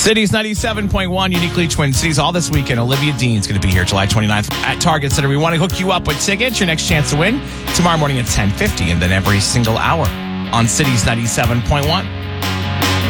Cities 97.1, uniquely Twin Cities. All this weekend, Olivia Dean's going to be here July 29th at Target Center. We want to hook you up with tickets. Your next chance to win tomorrow morning at 10:50, and then every single hour on Cities 97.1.